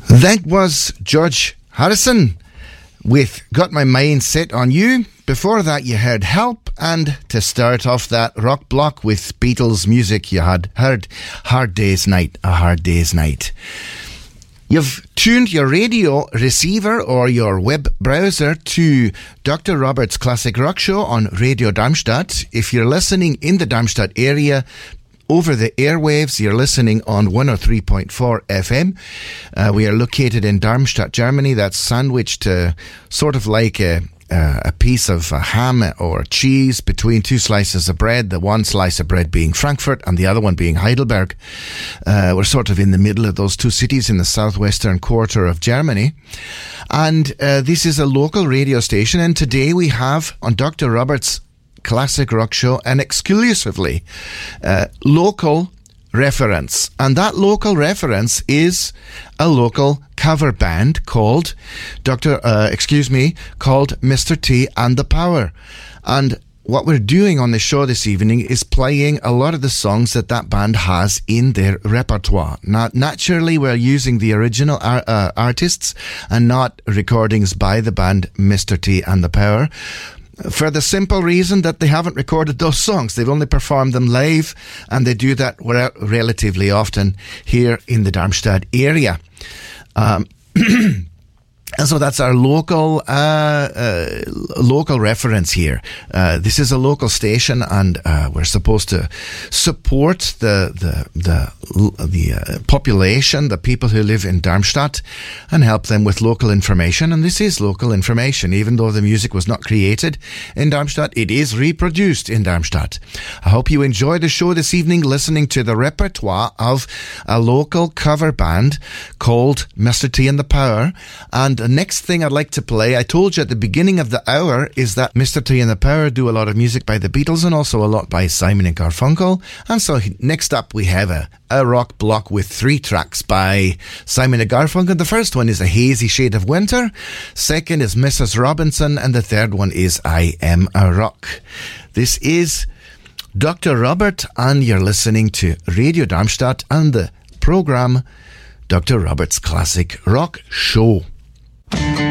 That was George Harrison with Got My Mind Set On You. Before that you heard Help, and to start off that rock block with Beatles music you had heard Hard Day's Night, A Hard Day's Night. You've tuned your radio receiver or your web browser to Dr. Robert's Classic Rock Show on Radio Darmstadt. If you're listening in the Darmstadt area, over the airwaves, you're listening on 103.4 FM. We are located in Darmstadt, Germany. That's sandwiched sort of like a piece of ham or cheese between two slices of bread, the one slice of bread being Frankfurt and the other one being Heidelberg. We're sort of in the middle of those two cities in the southwestern quarter of Germany. And this is a local radio station, and today we have on Dr. Robert's Classic Rock Show an exclusively local reference, and that local reference is a local cover band called Mr. T and the Power. And what we're doing on the show this evening is playing a lot of the songs that band has in their repertoire. Now, naturally, we're using the original artists and not recordings by the band Mr. T and the Power, for the simple reason that they haven't recorded those songs. They've only performed them live, and they do that relatively often here in the Darmstadt area. And so that's our local reference here. This is a local station, and we're supposed to support the population, the people who live in Darmstadt, and help them with local information. And this is local information. Even though the music was not created in Darmstadt, it is reproduced in Darmstadt. I hope you enjoy the show this evening, listening to the repertoire of a local cover band called Mr. T and the Power. And the next thing I'd like to play, I told you at the beginning of the hour, is that Mr. T and the Power do a lot of music by the Beatles and also a lot by Simon and Garfunkel. And so next up we have a rock block with 3 tracks by Simon and Garfunkel. The first one is A Hazy Shade of Winter, second is Mrs. Robinson, and the third one is I Am a Rock. This is Dr. Robert, and you're listening to Radio Darmstadt and the program Dr. Robert's Classic Rock Show.